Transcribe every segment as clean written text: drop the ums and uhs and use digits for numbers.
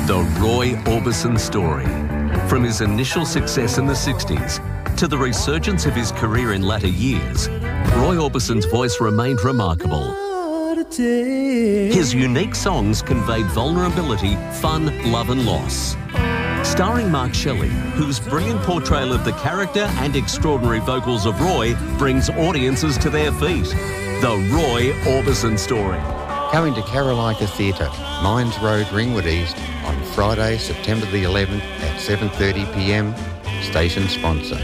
The Roy Orbison story. From his initial success in the 60s to the resurgence of his career in latter years, Roy Orbison's voice remained remarkable. His unique songs conveyed vulnerability, fun, love and loss. Starring Mark Shelley, whose brilliant portrayal of the character and extraordinary vocals of Roy brings audiences to their feet. The Roy Orbison story. Coming to Carolina Theatre, Mines Road, Ringwood East, on Friday, September the 11th at 7:30pm. Station sponsor.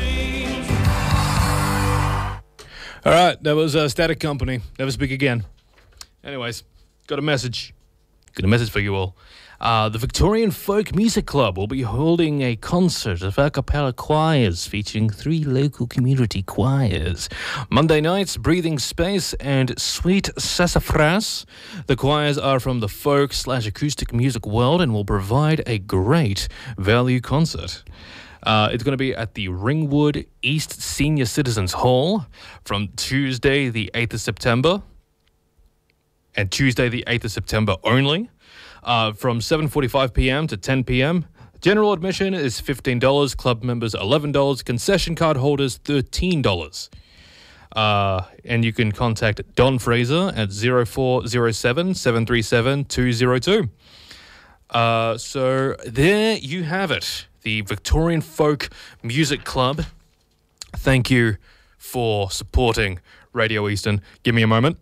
All right, that was Static Company. Never Speak Again. Anyways, got a message. Got a message for you all. The Victorian Folk Music Club will be holding a concert of a cappella choirs featuring 3 local community choirs. Monday nights, Breathing Space and Sweet Sassafras. The choirs are from the folk/acoustic music world and will provide a great value concert. It's going to be at the Ringwood East Senior Citizens Hall from Tuesday the 8th of September. And Tuesday the 8th of September only. From 7:45pm to 10pm. General admission is $15, club members $11, concession card holders $13. And you can contact Don Fraser at 0407 737 202. So there you have it. The Victorian Folk Music Club. Thank you for supporting Radio Eastern. Give me a moment.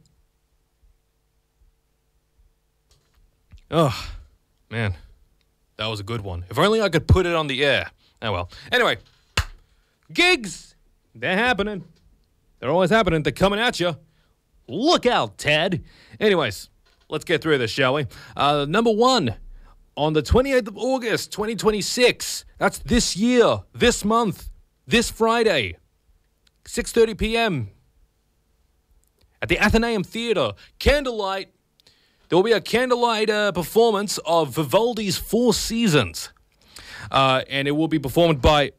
Oh, man, that was a good one. If only I could put it on the air. Oh, well. Anyway, gigs, they're happening. They're always happening. They're coming at you. Look out, Ted. Anyways, let's get through this, shall we? Number 1, on the 28th of August, 2026. That's this year, this month, this Friday, 6:30pm at the Athenaeum Theatre, Candlelight. There will be a candlelight performance of Vivaldi's Four Seasons. And it will be performed by...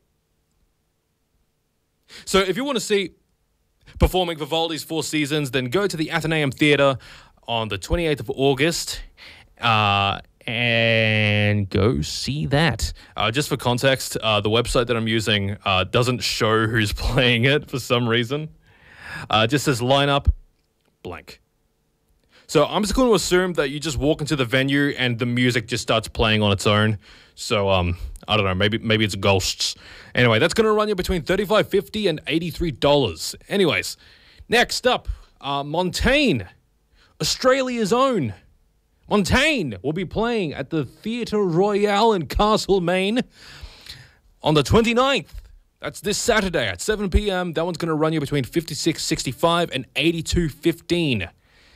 So if you want to see performing Vivaldi's Four Seasons, then go to the Athenaeum Theatre on the 28th of August and go see that. Just for context, the website that I'm using doesn't show who's playing it for some reason. Just says lineup blank. So I'm just going to assume that you just walk into the venue and the music just starts playing on its own. So, I don't know, maybe it's ghosts. Anyway, that's going to run you between $35.50 and $83. Anyways, next up, Montaigne, Australia's own. Montaigne will be playing at the Theatre Royale in Castlemaine on the 29th. That's this Saturday at 7pm. That one's going to run you between $56.65 and $82.15.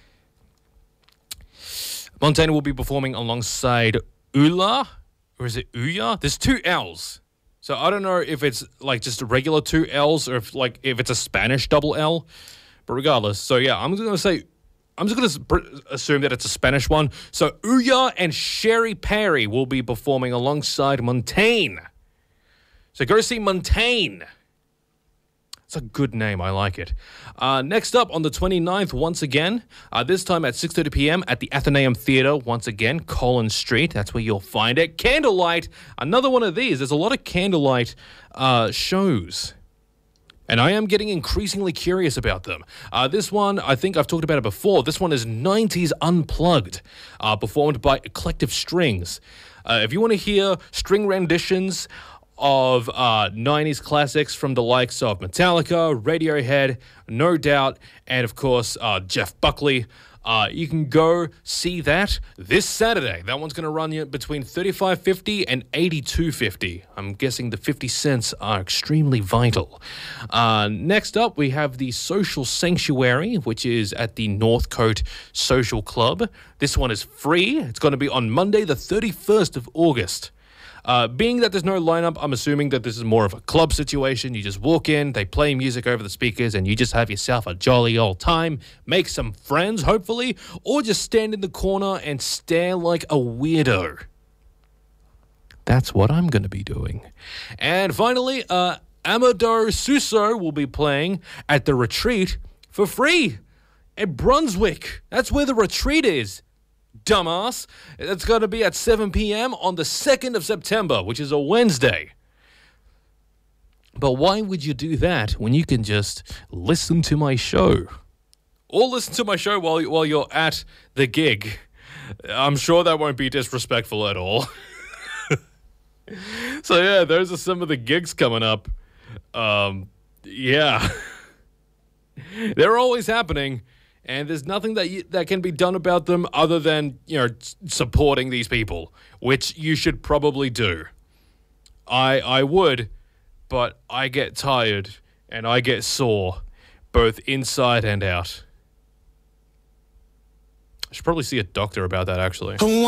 Montaigne will be performing alongside Ula, or is it Uya? There's 2 L's. So I don't know if it's like just a regular 2 L's or if it's a Spanish double L. But regardless, so yeah, I'm just going to assume that it's a Spanish one. So Uya and Sherry Perry will be performing alongside Montaigne. So go see Montaigne. It's a good name. I like it. Next up, on the 29th, once again, this time at 6:30pm at the Athenaeum Theatre, once again, Collins Street. That's where you'll find it. Candlelight, another one of these. There's a lot of candlelight shows. And I am getting increasingly curious about them. This one, I think I've talked about it before. This one is 90s Unplugged, performed by Eclectic Strings. If you want to hear string renditions of 90s classics from the likes of Metallica, Radiohead, No Doubt, and of course Jeff Buckley, you can go see that this Saturday. That one's going to run you between $35.50 and $82.50. I'm guessing the 50 cents are extremely vital. Next up, we have the Social Sanctuary, which is at the Northcote Social Club. This one is free. It's going to be on Monday, the 31st of August. Being that there's no lineup, I'm assuming that this is more of a club situation. You just walk in, they play music over the speakers, and you just have yourself a jolly old time. Make some friends, hopefully, or just stand in the corner and stare like a weirdo. That's what I'm going to be doing. And finally, Amadou Suso will be playing at the Retreat for free at Brunswick. That's where the Retreat is. dumbass. It's going to be at 7 p.m. on the 2nd of September, which is a Wednesday. But why would you do that when you can just listen to my show? Or listen to my show while you're at the gig. I'm sure that won't be disrespectful at all. So yeah, those are some of the gigs coming up. Yeah. They're always happening, and there's nothing that can be done about them other than, supporting these people, which you should probably do. I would, but I get tired and I get sore, both inside and out. I should probably see a doctor about that, actually.